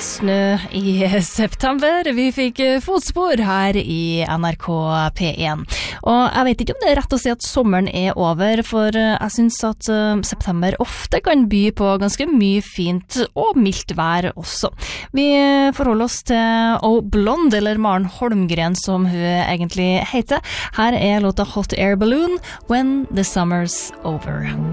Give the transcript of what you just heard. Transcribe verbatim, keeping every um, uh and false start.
snø i september. Vi fikk fotspor her i N R K P én. Og jeg vet ikke om det er rett å si at sommeren er over, for jeg synes at september ofte kan by på ganske mye fint og mildt vær også. Vi forholder oss til O Blonde, eller Maren Holmgren som hun egentlig heter. Her er låta Hot Air Balloon, When the Summer's Over.